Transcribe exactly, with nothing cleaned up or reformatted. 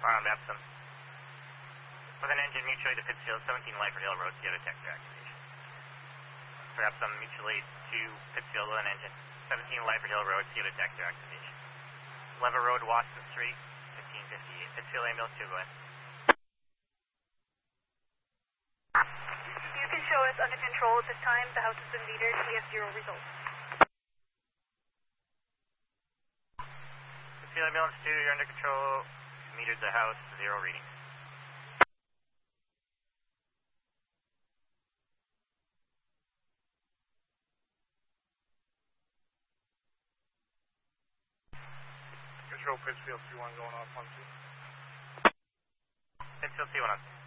Armed Epsom. With an engine mutually to Pittsfield, seventeen Lyford Hill Road, Sierra Texter activation. For Epsom, mutually to Pittsfield with an engine, seventeen Lyford Hill Road, Sierra Texter activation. Lever Road, Watson Street, fifteen fifty-eight. Pittsfield ambulance two, go ahead. You can show us under control at this time. The house has been metered. We have zero results. Pittsfield ambulance two, you're under control. Metered the house, zero readings. Control Pittsfield two one going off one two. Pittsfield two one on.